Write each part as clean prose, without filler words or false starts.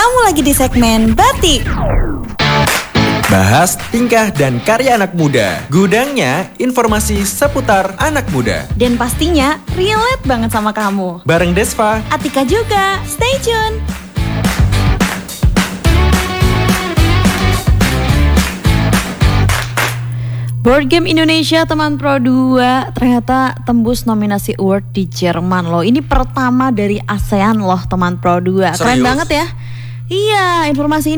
Kamu lagi di segmen Batik. Bahas tingkah dan karya anak muda. Gudangnya informasi seputar anak muda. Dan pastinya relate banget sama kamu. Bareng Desva, Atika juga. Stay tune. Board Game Indonesia teman Pro 2 ternyata tembus nominasi award di Jerman loh. Ini pertama dari ASEAN loh teman Pro 2. Keren banget ya. Iya, informasi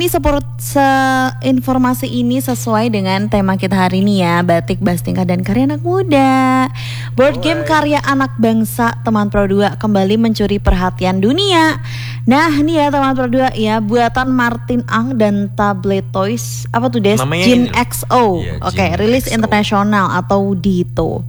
ini sesuai dengan tema kita hari ini ya, batik, bahas tingkah dan karya anak muda. Board game karya anak bangsa teman Pro 2 kembali mencuri perhatian dunia. Nah, ini ya teman Pro 2 ya, buatan Martin Ang dan Tablet Toys. Apa tuh Des? Jin XO. Yeah, Oke, rilis internasional atau DITO.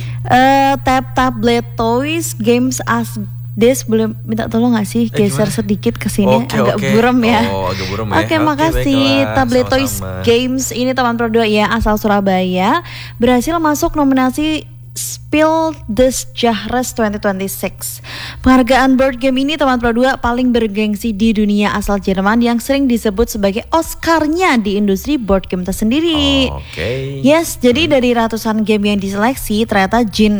Tablet Toys Games as Des, boleh minta tolong gak sih geser sedikit ke sini, agak buram ya. Agak buram ya. Oke, makasih. Tablet Toys Games ini teman Pro 2 ya, asal Surabaya, berhasil masuk nominasi Spiel des Jahres 2026. Penghargaan board game ini teman Pro 2 paling bergengsi di dunia asal Jerman yang sering disebut sebagai Oscar-nya di industri board game tersendiri. Yes, jadi dari ratusan game yang diseleksi ternyata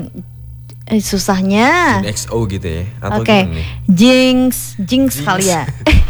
susahnya Jin XO gitu ya. Oke. Jinx kali ya.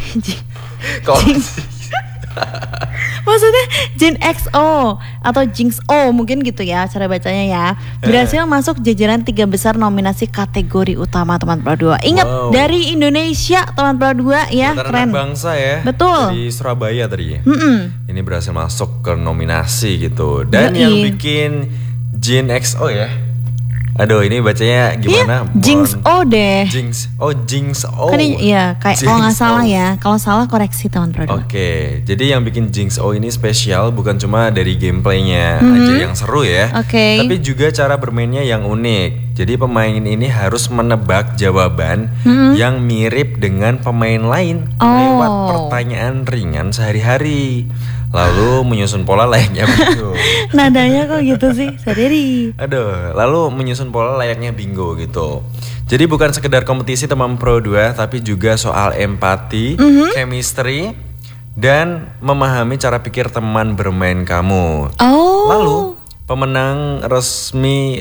Jinx. Maksudnya Jin XO atau Jinx O mungkin gitu ya cara bacanya ya. Berhasil masuk jajaran 3 besar nominasi kategori utama teman Pro 2. Ingat dari Indonesia teman Pro 2 ya, keren. Bangsa ya. Betul. Dari Surabaya tadi. Ini berhasil masuk ke nominasi gitu. Dan yang bikin Jin XO ya. Aduh, ini bacanya gimana? Jinx O deh. Jinx O. Kan iya, kayak kalau nggak salah ya. Kalau salah koreksi teman Pro 2. Oke, jadi yang bikin Jinx O ini spesial bukan cuma dari gameplaynya aja yang seru ya, tapi juga cara bermainnya yang unik. Jadi pemain ini harus menebak jawaban yang mirip dengan pemain lain lewat pertanyaan ringan sehari-hari. Lalu menyusun pola layaknya bingo. Nadanya kok gitu sih, sadari. Lalu menyusun pola layaknya bingo gitu. Jadi bukan sekedar kompetisi teman Pro 2, tapi juga soal empati, chemistry, dan memahami cara pikir teman bermain kamu. Lalu pemenang resmi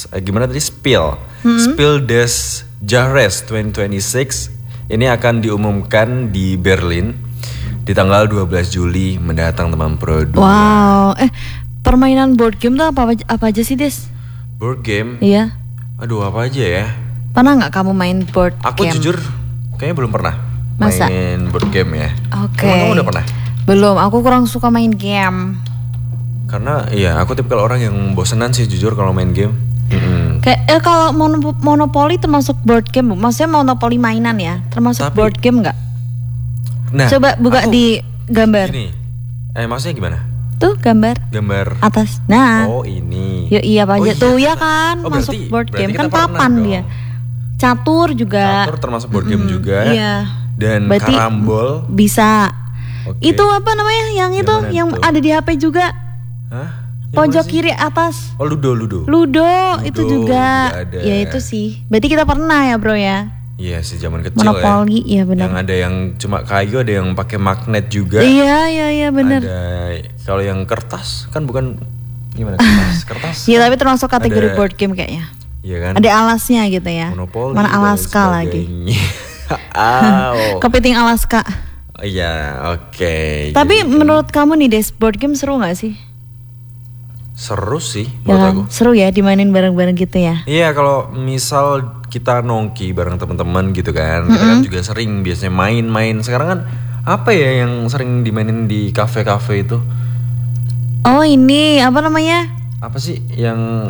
Spiel des Jahres 2026 ini akan diumumkan di Berlin di tanggal 12 Juli mendatang teman Pro 2. Wow, permainan board game tuh apa aja sih Des? Board game? Iya. Aduh, apa aja ya? Pernah nggak kamu main board game? Aku jujur kayaknya belum pernah main board game ya. Kamu udah pernah? Belum, aku kurang suka main game. Karena iya, aku tipikal orang yang bosenan sih jujur kalau main game. Kayak kalau Monopoly termasuk board game, maksudnya Monopoly mainan ya, termasuk board game nggak? Nah, coba buka di gambar. Ini, maksudnya gimana? Tuh gambar atas. Nah. Oh ini. Iya apa aja tuh ya kan masuk board game kan papan dong. Dia. Catur juga. Catur termasuk board game juga. Iya. Dan berarti karambol bisa. Itu apa namanya? Yang itu yang ada di HP juga. Hah? Pojok kiri atas. Oh Ludo itu juga. Ya itu sih. Berarti kita pernah ya bro ya. Iya sih zaman kecil Monopoly, ya benar. Yang ada yang cuma kayu, ada yang pakai magnet juga. Iya benar. Ada kalau yang kertas kan bukan gimana kertas. Iya tapi termasuk kategori board game kayaknya. Iya kan. Ada alasnya gitu ya. Monopoly. Mana Alaska lagi. Kepiting Alaska. Iya oke. Tapi menurut kamu nih Des, board game seru nggak sih? Seru sih menurut aku. Seru ya dimainin bareng-bareng gitu ya. Iya kalau misal kita nongki bareng teman-teman gitu kan, kita kan juga sering biasanya main-main. Sekarang kan apa ya yang sering dimainin di kafe-kafe itu? Oh ini apa namanya? Apa sih yang?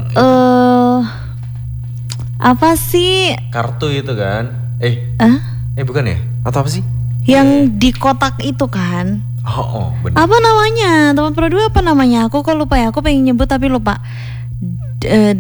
Apa sih? Kartu itu kan? Bukan ya? Atau apa sih? Yang di kotak itu kan? Benar. Apa namanya? Teman Pro 2 apa namanya? Aku kok lupa ya. Aku pengen nyebut tapi lupa.